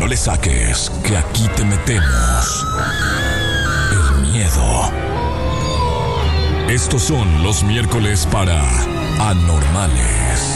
no le saques, que aquí te metemos el miedo. Estos son los miércoles para Anormales.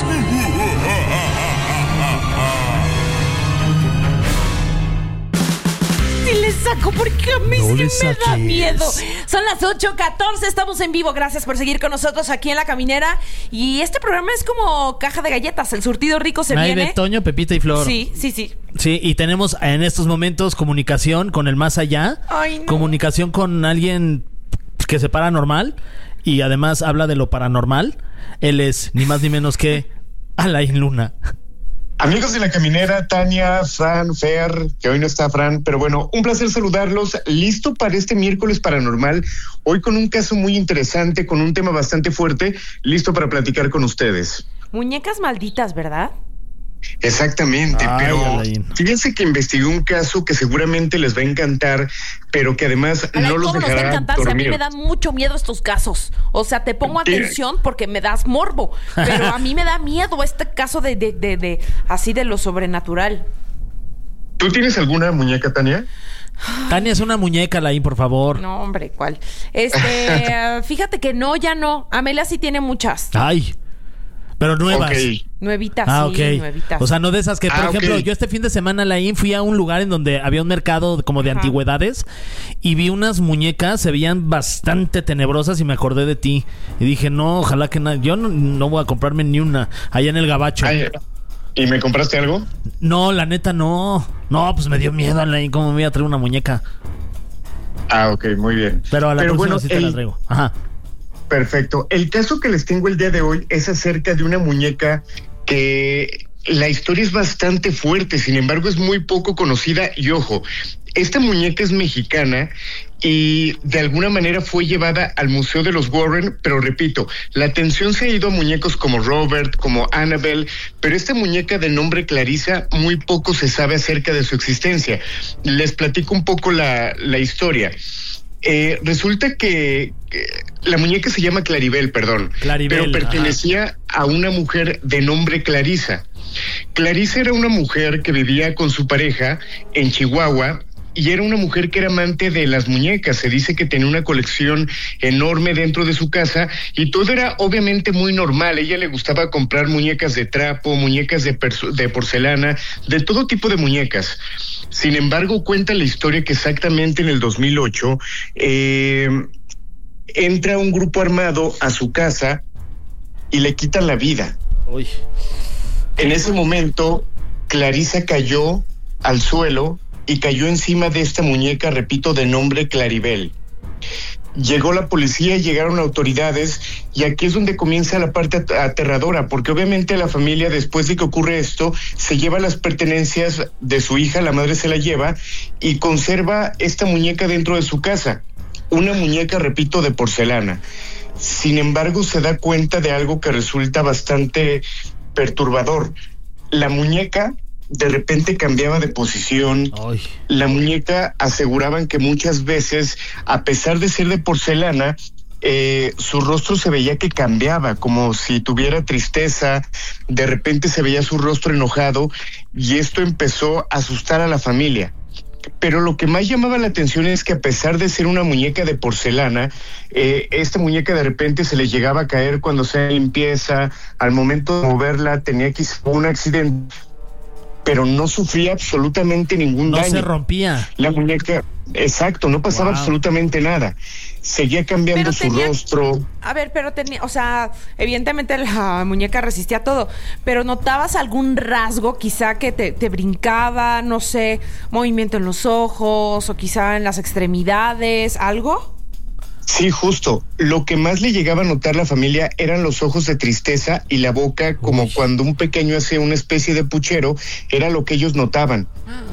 Sí le saco porque a mí no sí me da miedo. Son las 8:14, estamos en vivo. Gracias por seguir con nosotros aquí en La Caminera. Y este programa es como caja de galletas. El surtido rico se viene. De Toño, Pepita y Flor. Sí. Sí, y tenemos en estos momentos comunicación con el más allá. Ay, no. Comunicación con alguien que se paranormal y además habla de lo paranormal. Él es ni más ni menos que Alain Luna. Amigos de La Caminera, Tania, Fran, Fer, que hoy no está Fran, pero bueno, un placer saludarlos. Listo para este miércoles paranormal, hoy con un caso muy interesante, con un tema bastante fuerte, listo para platicar con ustedes. Muñecas malditas, ¿verdad? Exactamente, pero Alain, fíjense que investigué un caso que seguramente les va a encantar, pero que además Alain, no los ¿cómo nos va a dejará encantar? Si a mí dormir. me dan mucho miedo estos casos. O sea, te pongo atención porque me das morbo. Pero a mí me da miedo este caso de así de lo sobrenatural. ¿Tú tienes alguna muñeca, Tania? Tania es una muñeca, Alain, por favor. No, hombre, ¿cuál? Fíjate que no, ya no. Amelia sí tiene muchas. Ay, pero nuevas. Ok. Nuevitas, Ah, sí, ok. nuevitas. O sea, no de esas que, por ejemplo, ok. yo este fin de semana, Alain, fui a un lugar en donde había un mercado como de antigüedades y vi unas muñecas, se veían bastante tenebrosas y me acordé de ti. Y dije, no, ojalá que yo no voy a comprarme ni una allá en el Gabacho. Ay, ¿y me compraste algo? No, la neta, no. No, pues me dio miedo, Alain, ¿cómo me voy a traer una muñeca? Ah, ok, muy bien. Pero a la próxima bueno, sí te la traigo. Ajá. Perfecto. El caso que les tengo el día de hoy es acerca de una muñeca que la historia es bastante fuerte, sin embargo es muy poco conocida y ojo, esta muñeca es mexicana y de alguna manera fue llevada al Museo de los Warren, pero repito, la atención se ha ido a muñecos como Robert, como Annabelle, pero esta muñeca de nombre Clarisa muy poco se sabe acerca de su existencia. Les platico un poco la historia. Resulta que la muñeca se llama Claribel, pero pertenecía a una mujer de nombre Clarisa. Clarisa era una mujer que vivía con su pareja en Chihuahua y era una mujer que era amante de las muñecas. Se dice que tenía una colección enorme dentro de su casa y todo era obviamente muy normal. A ella le gustaba comprar muñecas de trapo, muñecas de porcelana, de todo tipo de muñecas. Sin embargo, cuenta la historia que exactamente en el 2008 entra un grupo armado a su casa y le quitan la vida. Uy. En ese momento, Clarisa cayó al suelo y cayó encima de esta muñeca, repito, de nombre Claribel. Llegó la policía, llegaron autoridades y aquí es donde comienza la parte aterradora, porque obviamente la familia, después de que ocurre esto, se lleva las pertenencias de su hija, la madre se la lleva y conserva esta muñeca dentro de su casa. Una muñeca, repito, de porcelana. Sin embargo, se da cuenta de algo que resulta bastante perturbador. La muñeca de repente cambiaba de posición. Ay. La muñeca aseguraban que muchas veces, a pesar de ser de porcelana, su rostro se veía que cambiaba, como si tuviera tristeza. De repente se veía su rostro enojado y esto empezó a asustar a la familia. Pero lo que más llamaba la atención es que a pesar de ser una muñeca de porcelana, esta muñeca de repente se le llegaba a caer cuando hacía limpieza. Al momento de moverla tenía quizá un accidente, pero no sufría absolutamente ningún daño. No se rompía. La muñeca, exacto, no pasaba absolutamente nada. Seguía cambiando su rostro. A ver, pero tenía, o sea, evidentemente la muñeca resistía todo, pero ¿notabas algún rasgo quizá que te brincaba, no sé, movimiento en los ojos o quizá en las extremidades, algo? Sí, justo. Lo que más le llegaba a notar la familia eran los ojos de tristeza y la boca, como cuando un pequeño hace una especie de puchero, era lo que ellos notaban.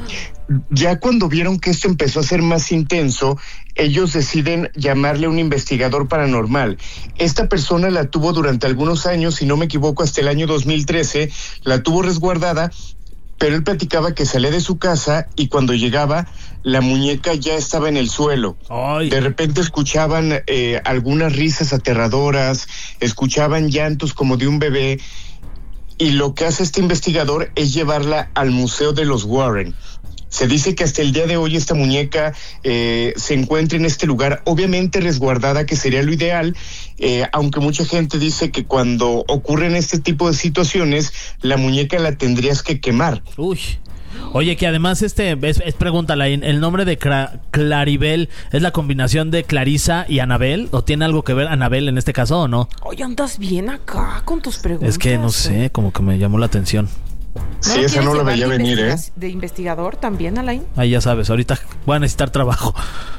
Ya cuando vieron que esto empezó a ser más intenso, ellos deciden llamarle a un investigador paranormal. Esta persona la tuvo durante algunos años, si no me equivoco, hasta el año 2013, la tuvo resguardada, pero él platicaba que salía de su casa y cuando llegaba, la muñeca ya estaba en el suelo. Ay. De repente escuchaban algunas risas aterradoras, escuchaban llantos como de un bebé, y lo que hace este investigador es llevarla al Museo de los Warren. Se dice que hasta el día de hoy esta muñeca se encuentra en este lugar, obviamente resguardada, que sería lo ideal, aunque mucha gente dice que cuando ocurren este tipo de situaciones, la muñeca la tendrías que quemar. Uy. Oye, que además es pregúntala, ¿el nombre de Claribel es la combinación de Clarisa y Anabel? ¿O tiene algo que ver Anabel en este caso o no? Oye, andas bien acá con tus preguntas. Es que no sé, como que me llamó la atención. Sí, esa no la veía venir, ¿De investigador también, Alain? Ahí ya sabes, ahorita voy a necesitar trabajo.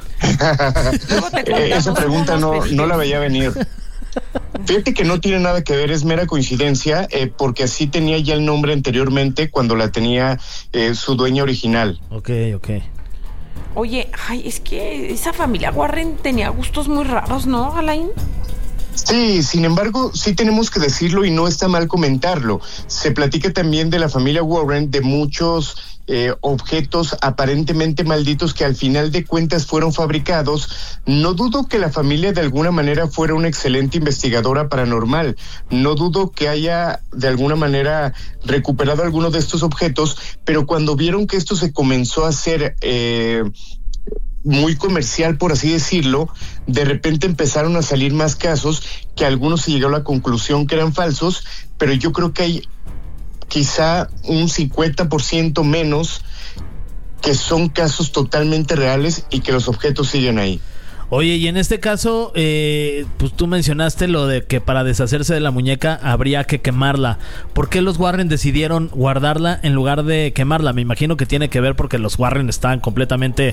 Esa pregunta no la veía venir. Fíjate que no tiene nada que ver, es mera coincidencia, porque así tenía ya el nombre anteriormente cuando la tenía su dueña original. Ok. Oye, es que esa familia Warren tenía gustos muy raros, ¿no, Alain? Sí, sin embargo, sí tenemos que decirlo y no está mal comentarlo. Se platica también de la familia Warren, de muchos objetos aparentemente malditos que al final de cuentas fueron fabricados. No dudo que la familia de alguna manera fuera una excelente investigadora paranormal. No dudo que haya de alguna manera recuperado alguno de estos objetos, pero cuando vieron que esto se comenzó a hacer muy comercial, por así decirlo, de repente empezaron a salir más casos que algunos se llegó a la conclusión que eran falsos, pero yo creo que hay quizá un 50% menos que son casos totalmente reales y que los objetos siguen ahí. Oye, y en este caso, pues tú mencionaste lo de que para deshacerse de la muñeca habría que quemarla. ¿Por qué los Warren decidieron guardarla en lugar de quemarla? Me imagino que tiene que ver porque los Warren estaban completamente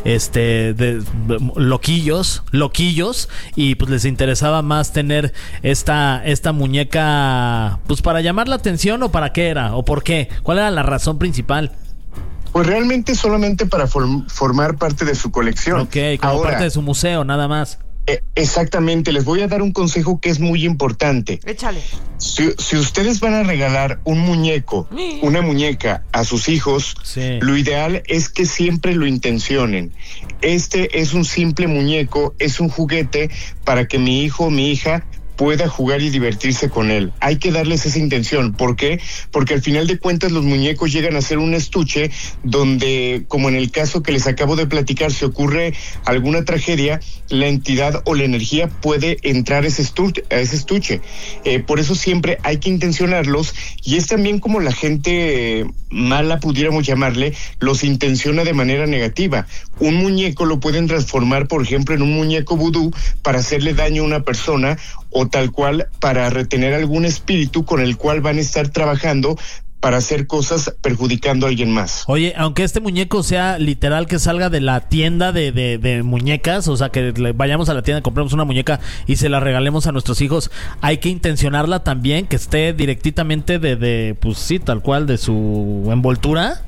loquillos, y pues les interesaba más tener esta muñeca, pues para llamar la atención, o para qué era, o por qué. ¿Cuál era la razón principal? Pues realmente solamente para formar parte de su colección. Ok, como parte de su museo, nada más. Exactamente, les voy a dar un consejo que es muy importante. Échale. Si ustedes van a regalar un muñeco, una muñeca a sus hijos, sí, lo ideal es que siempre lo intencionen. Este es un simple muñeco, es un juguete para que mi hijo o mi hija pueda jugar y divertirse con él. Hay que darles esa intención. ¿Por qué? Porque al final de cuentas los muñecos llegan a ser un estuche donde, como en el caso que les acabo de platicar, si ocurre alguna tragedia, la entidad o la energía puede entrar a ese estuche. Por eso siempre hay que intencionarlos, y es también como la gente mala, pudiéramos llamarle, los intenciona de manera negativa. Un muñeco lo pueden transformar, por ejemplo, en un muñeco vudú para hacerle daño a una persona, o tal cual para retener algún espíritu con el cual van a estar trabajando para hacer cosas perjudicando a alguien más. Oye, aunque este muñeco sea literal que salga de la tienda de muñecas, o sea, que vayamos a la tienda, compremos una muñeca y se la regalemos a nuestros hijos, hay que intencionarla también, que esté directamente pues sí, tal cual, de su envoltura.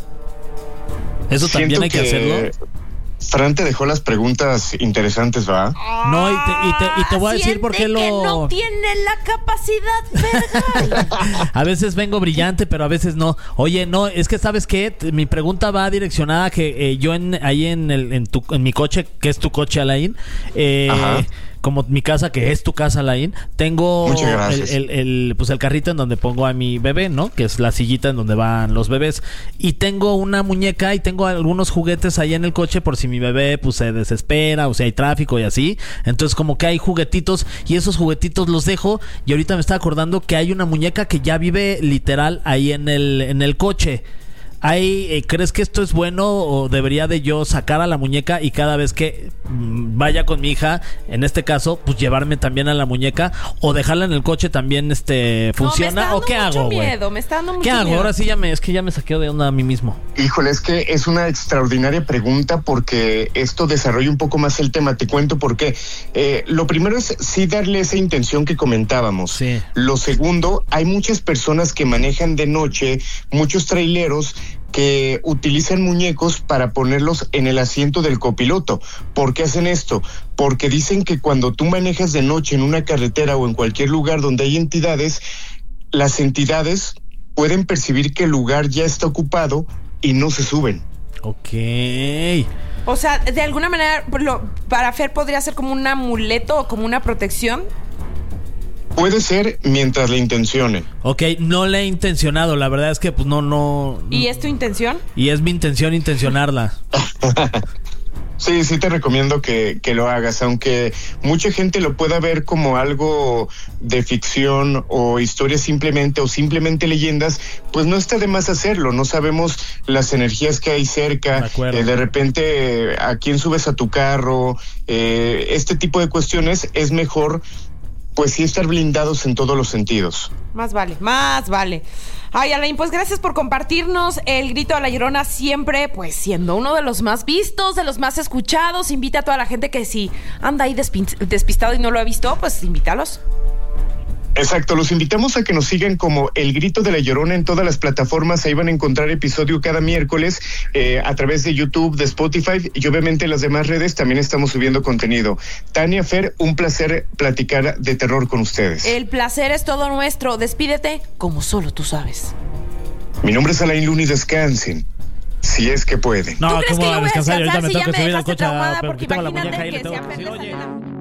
Eso también hay que hacerlo. Fran te dejó las preguntas interesantes, ¿va? No, y te voy a decir por qué que no tiene la capacidad, verga. A veces vengo brillante, pero a veces no. Oye, no, es que ¿sabes qué? Mi pregunta va direccionada a que yo en mi coche, que es tu coche, Alain, como mi casa, que es tu casa, Alain, tengo el carrito en donde pongo a mi bebé, ¿no? Que es la sillita en donde van los bebés. Y tengo una muñeca y tengo algunos juguetes ahí en el coche por si mi bebé pues se desespera o si hay tráfico y así. Entonces como que hay juguetitos y esos juguetitos los dejo. Y ahorita me estaba acordando que hay una muñeca que ya vive literal ahí en el coche. ¿Crees que esto es bueno o debería de yo sacar a la muñeca y cada vez que vaya con mi hija, en este caso, pues llevarme también a la muñeca o dejarla en el coche también funciona? ¿O qué hago, güey? Me está dando mucho ¿Qué hago? miedo. Ahora sí ya me saqueo de onda a mí mismo. Híjole, es que es una extraordinaria pregunta porque esto desarrolla un poco más el tema. Te cuento por qué. Lo primero es sí darle esa intención que comentábamos. Sí. Lo segundo, hay muchas personas que manejan de noche, muchos traileros que utilizan muñecos para ponerlos en el asiento del copiloto. ¿Por qué hacen esto? Porque dicen que cuando tú manejas de noche en una carretera o en cualquier lugar donde hay entidades, las entidades pueden percibir que el lugar ya está ocupado y no se suben. Ok. O sea, de alguna manera, para Fer podría ser como un amuleto o como una protección. Puede ser mientras la intencione. Ok, no la he intencionado, la verdad es que pues no. ¿Y es tu intención? Y es mi intención intencionarla. Sí, sí te recomiendo que lo hagas, aunque mucha gente lo pueda ver como algo de ficción o historias simplemente leyendas, pues no está de más hacerlo. No sabemos las energías que hay cerca, de repente a quién subes a tu carro, este tipo de cuestiones es mejor pues sí estar blindados en todos los sentidos. Más vale. Ay, Alain, pues gracias por compartirnos el grito de la Llorona, siempre pues siendo uno de los más vistos, de los más escuchados. Invita a toda la gente que si anda ahí despistado y no lo ha visto, pues invítalos. Exacto, los invitamos a que nos sigan como El Grito de la Llorona en todas las plataformas. Ahí van a encontrar episodio cada miércoles a través de YouTube, de Spotify y obviamente en las demás redes también estamos subiendo contenido. Tania, Fer, un placer platicar de terror con ustedes. El placer es todo nuestro. Despídete como solo tú sabes. Mi nombre es Alain Luna y descansen, si es que pueden. No, ¿Tú crees ¿cómo que yo voy a descansar? descansar Ahorita me si tengo ya que me subir al dejaste coche a traumada? Porque quitarme la imagínate muñeca y le que tengo se que decir, aprendes oye. a